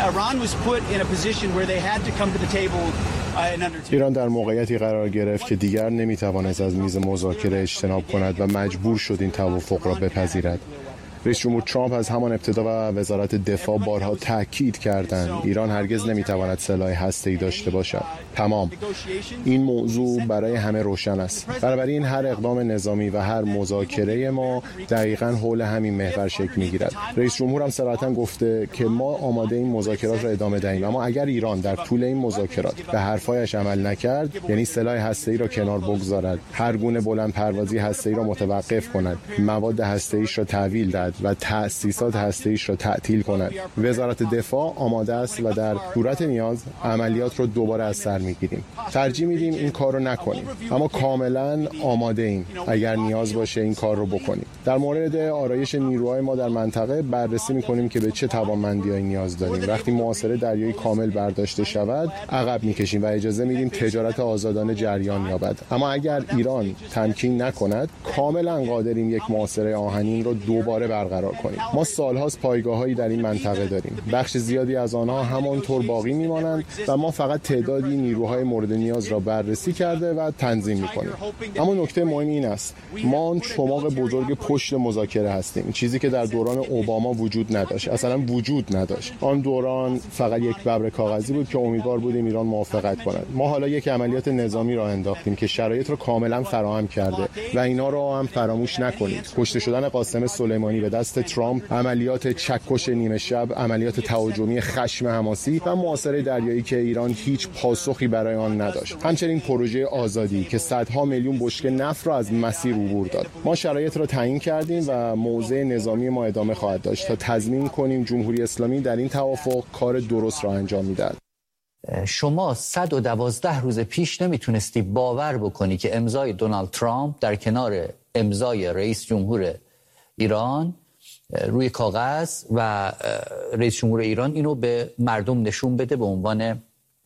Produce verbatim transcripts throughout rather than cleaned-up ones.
ایران در موقعیتی قرار گرفت که دیگر نمیتوانست از میز مذاکره اجتناب کند و مجبور شد این توافق را بپذیرد. رئیس جمهور ترامپ از همان ابتدا و وزارت دفاع بارها تاکید کردند ایران هرگز نمیتواند سلاح هسته‌ای داشته باشد. تمام. این موضوع برای همه روشن است. بنابراین هر اقدام نظامی و هر مذاکره ما دقیقاً حول همین محور شکل میگیرد. رئیس جمهور هم صراحتاً گفته که ما آماده این مذاکرات را ادامه دهیم، اما اگر ایران در طول این مذاکرات به حرفایش عمل نکرد، یعنی سلاح هسته‌ای را کنار بگذارد، هر گونه بلند پروازی هسته‌ای را متوقف کند، مواد هسته‌ایش را تحویل دهد و تأسیسات هسته‌ایش را تعطیل کند، وزارت دفاع آماده است و در صورت نیاز عملیات را دوباره از سر میگیریم. ترجیح میدیم این کار رو نکنیم، اما کاملا آماده ایم اگر نیاز باشه این کار رو بکنیم. در مورد آرایش نیروهای ما در منطقه بررسی میکنیم که به چه توانمندی‌هایی نیاز داریم. وقتی محاصره دریایی کامل برداشته شود عقب میکشیم و اجازه میدیم تجارت آزادانه جریان یابد. اما اگر ایران تمکین نکند کاملا قادریم یک محاصره آهنین رو دوباره برقرار کنیم. ما سالهاست پایگاه‌هایی در این منطقه داریم. بخش زیادی از آنها همانطور باقی میمانند و ما فقط تعدادی نیروهای مورد نیاز را بررسی کرده و تنظیم می‌کنیم. اما نکته مهم این است ما چماق بزرگ پشت مذاکره هستیم، چیزی که در دوران اوباما وجود نداشت، اصلا وجود نداشت. آن دوران فقط یک ببر کاغذی بود که امیدوار بودیم ایران موافقت کند. ما حالا یک عملیات نظامی را انداختیم که شرایط را کاملا فراهم کرده و اینا را هم فراموش نکنید. کشته شدن قاسم سلیمانی به دست ترامپ، عملیات چکش نیمه شب، عملیات تهاجمی خشم حماسی و محاصره دریایی که ایران هیچ پاسخی برای آن نداشت. همچنین پروژه آزادی که صدها میلیون بشکه نفت را از مسیر عبور داد. ما شرایط را تعیین کردیم و موضع نظامی ما ادامه خواهد داشت تا تضمین کنیم جمهوری اسلامی در این توافق کار درست را انجام می‌دهد. شما صد و دوازده روز پیش نمیتونستی باور بکنی که امضای دونالد ترامپ در کنار امضای رئیس جمهور ایران روی کاغذ و رئیس جمهور ایران اینو به مردم نشون بده به عنوان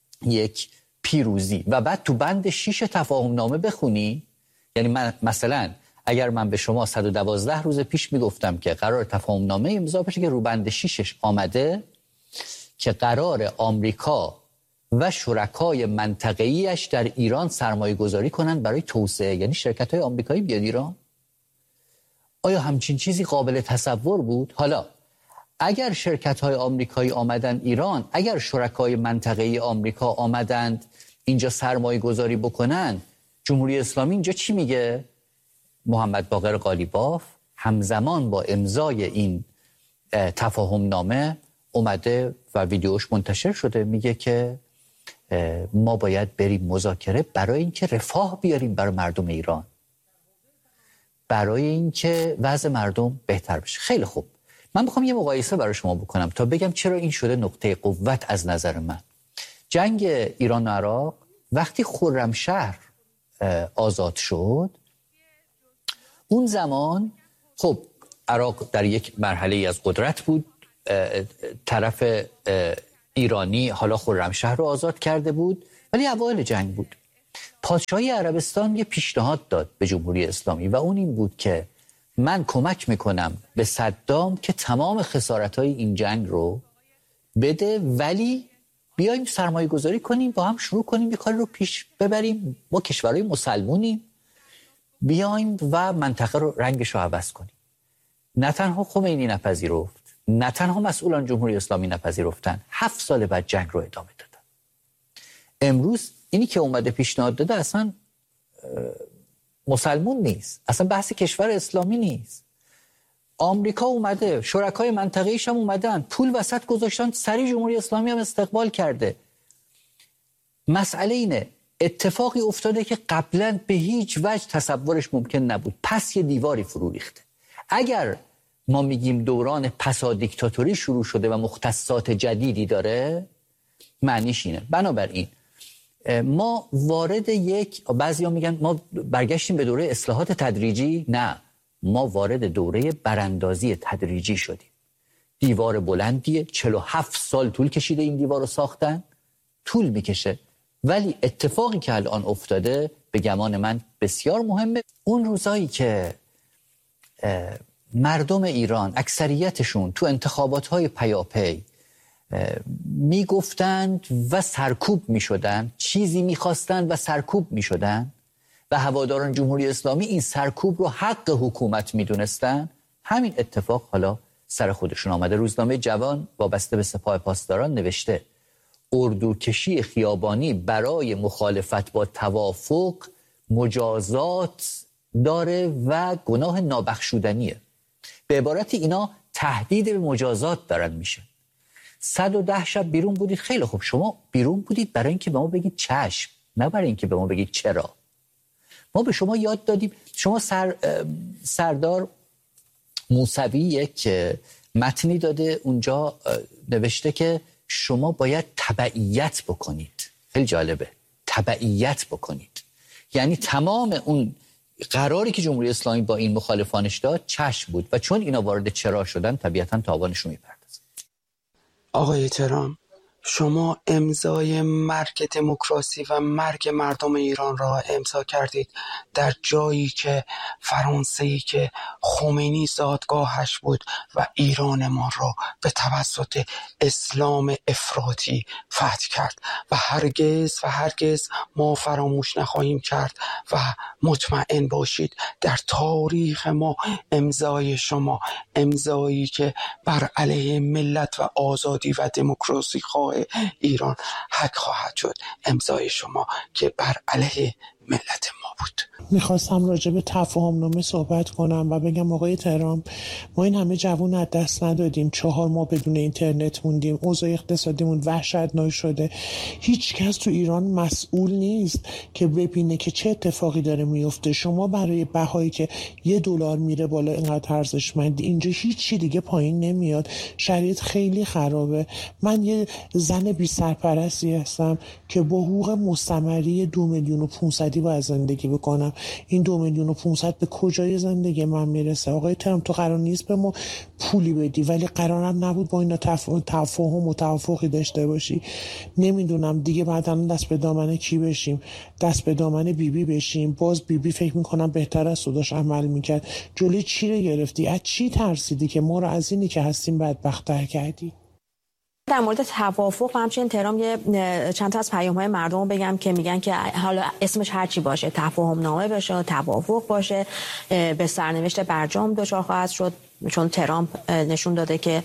یک پیروزی و بعد تو بند شیش تفاهم نامه بخونی. یعنی من مثلا اگر من به شما صد و دوازده روز پیش میگفتم که قرار تفاهم نامه امضا بشه که رو بند شیشش آمده که قرار آمریکا و شرکای منطقه‌ایش در ایران سرمایه گذاری کنن برای توسعه، یعنی شرکت های آمریکایی بیاد ایران، آیا همچین چیزی قابل تصور بود؟ حالا اگر شرکت های آمریکایی آمدن ایران، اگر شرکای منطقه‌ای آمریکا آمدند اینجا سرمایه گذاری بکنن، جمهوری اسلامی اینجا چی میگه؟ محمد باقر قالیباف همزمان با امضای این تفاهم نامه اومده و ویدیوش منتشر شده، میگه که ما باید بریم مذاکره برای اینکه رفاه بیاریم برای مردم ایران، برای اینکه وضع مردم بهتر بشه. خیلی خوب، من میخوام یه مقایسه برای شما بکنم تا بگم چرا این شده نقطه قوت از نظر من. جنگ ایران و عراق وقتی خرمشهر آزاد شد، اون زمان خب عراق در یک مرحله از قدرت بود، طرف ایرانی حالا خرمشهر رو آزاد کرده بود، ولی اوایل جنگ بود. پادشاهی عربستان یه پیشنهاد داد به جمهوری اسلامی و اون این بود که من کمک میکنم به صدام که تمام خسارت‌های این جنگ رو بده، ولی بیایم سرمایه گذاری کنیم، با هم شروع کنیم یه کاری رو پیش ببریم، ما کشورهای مسلمونیم، بیایم و منطقه رو رنگش رو عوض کنیم. نه تنها خمینی نپذیرفت، نه تنها مسئولان جمهوری اسلامی نپذیرفتن، هفت سال بعد جنگ رو ادامه دادن. امروز اینی که اومده پیشنهاد داده اصلا مسلمون نیست، اصلا بحث کشور اسلامی نیست. آمریکا اومده، شرکای منطقه‌ایش هم اومدن، پول وسط گذاشتن، سری جمهوری اسلامی هم استقبال کرده. مسئله اینه اتفاقی افتاده که قبلا به هیچ وجه تصورش ممکن نبود، پس یه دیواری فرو ریخته. اگر ما میگیم دوران پسا دیکتاتوری شروع شده و مختصات جدیدی داره، معنیش اینه. بنابراین ما وارد یک، بعضیا میگن ما برگشتیم به دوره اصلاحات تدریجی، نه، ما وارد دوره براندازی تدریجی شدیم. دیوار بلندیه، چهل و هفت سال طول کشیده این دیوار رو ساختن، طول میکشه، ولی اتفاقی که الان افتاده به گمان من بسیار مهمه. اون روزایی که مردم ایران اکثریتشون تو انتخابات‌های پیاپی میگفتند و سرکوب میشدند، چیزی میخواستند و سرکوب میشدند و هواداران جمهوری اسلامی این سرکوب رو حق حکومت میدونستند. همین اتفاق حالا سر خودشون آمده. روزنامه جوان وابسته به سپاه پاسداران نوشته اردوکشی خیابانی برای مخالفت با توافق مجازات داره و گناه نابخشودنیه. به عبارت اینا تهدید به مجازات دارن میشه. صد و ده شب بیرون بودید، خیلی خوب، شما بیرون بودید برای اینکه به ما بگید چشم، نه برای اینکه به ما بگید چرا. ما به شما یاد دادیم. شما سر سردار موسوی یک متنی داده، اونجا نوشته که شما باید تبعیت بکنید. خیلی جالبه، تبعیت بکنید. یعنی تمام اون قراری که جمهوری اسلامی با این مخالفانش داد چشم بود و چون اینا وارد چرا شدن طبیعتاً تاوانشون میپردازه. آقای ترامپ، شما امضای مرگ دموکراسی و مرگ مردم ایران را امضا کردید در جایی که فرانسه‌ای که خمینی زادگاهش بود و ایران ما را به توسط اسلام افراطی فتح کرد و هرگز و هرگز ما فراموش نخواهیم کرد و مطمئن باشید در تاریخ ما امضای شما، امضایی که بر علیه ملت و آزادی و دموکراسی خواه ایران حق خواهد شد، امضای شما که بر علیه ملت ما بود. میخواستم راجع به تفاهم نامه صحبت کنم و بگم آقای ترامپ، ما این همه جوان از دست ندادیم، چهار ماه بدون اینترنت موندیم، اوضاع اقتصادیمون وحشتناک شده. هیچ کس تو ایران مسئول نیست که ببینه که چه اتفاقی داره میفته. شما برای بهایی که یه دلار میره بالا اینقدر ارزشمندی، اینجا هیچی دیگه پایین نمیاد. شرایط خیلی خرابه. من یه زن بی سرپرستی هستم که با حقوق مستمری دو میلیون و پونصد باید زندگی بکنم. این دو میلیون و پونصد به کجای زندگی من میرسه؟ آقای ترامپ، تو قرار نیست به ما پولی بدی، ولی قرارم نبود با اینا تفاهم و توافقی داشته باشی. نمیدونم دیگه بعداً دست به دامن کی بشیم؟ دست به دامن بیبی بی بشیم؟ باز بیبی بی فکر میکنم بهتر از صداش عمل میکرد. جلوی چی رو گرفتی؟ از چی ترسیدی که ما رو از اینی که هستیم بدبخت‌تر کردی؟ در مورد توافق و همچنین تهران یه چند تا از پیام‌های مردم رو بگم که میگن که حالا اسمش هر چی باشه، تفاهم نامه باشه، توافق باشه، به سرنوشت برجام دچار خواهد شد، چون ترامپ نشون داده که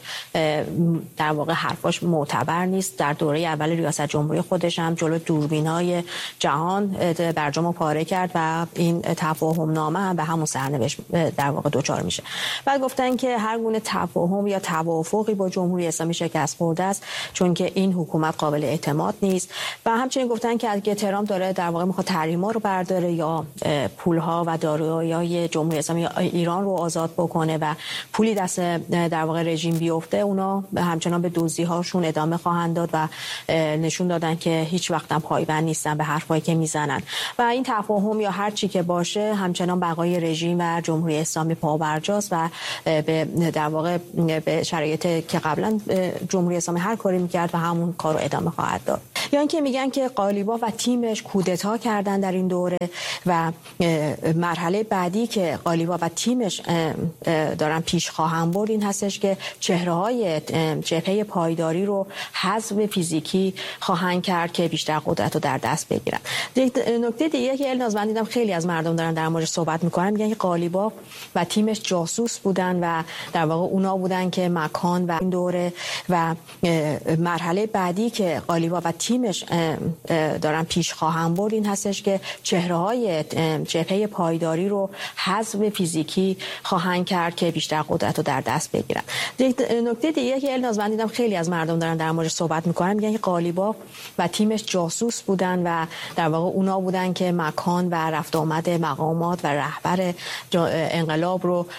در واقع حرفاش معتبر نیست. در دوره اول ریاست جمهوری خودش هم جلو دوربین‌های جهان برجامو پاره کرد و این تفاهم نامه هم به همون سرنوشت در واقع دچار میشه. بعد گفتن که هر گونه تفاهم یا توافقی با جمهوری اسلامی شکست خورده است، چون که این حکومت قابل اعتماد نیست. و همچنین گفتن که اگه ترامپ داره در واقع میخواد تحریم‌ها رو برداره یا پول‌ها و دارایی‌های جمهوری اسلامی ایران رو آزاد بکنه و پولی دست در واقع رژیم بیفته، اونا همچنان به دزدی‌هاشون ادامه خواهند داد و نشون دادن که هیچ وقت هم پایبند نیستن به حرفایی که میزنن. و این تفاهم یا هر چی که باشه همچنان بقای رژیم و جمهوری اسلامی پابرجاست و به در واقع به شرایطی که قبلا جمهوری اسلامی هر کاری میکرد و همون کارو ادامه خواهد داد. یا اینکه میگن که قالیباف و تیمش کودتا کردن در این دوره و مرحله بعدی که قالیباف و تیمش دارن پیش خواهم برد این هستش که چهره‌های جبهه پایداری رو حذف فیزیکی خواهند کرد که بیشتر قدرت رو در دست بگیرن. نکته دیگه که الناز من دیدم خیلی از مردم دارن در موردش صحبت میکنن، میگن که قالیباف و تیمش جاسوس بودن و در واقع اونا بودن که مکان و این دوره و مرحله بعدی که قالیباف و تیمش دارن پیش خواهم برد این هستش که چهره‌های جبهه پایداری رو حذف فیزیکی خواهند کرد که بیشتر قدرت رو در دست بگیرن. نکته دیگه که الناز من دیدم خیلی از مردم دارن در موردش صحبت میکنن، میگن که قالیباف و تیمش جاسوس بودن و در واقع اونا بودن که مکان و رفت آمد مقامات و رهبر انقلاب رو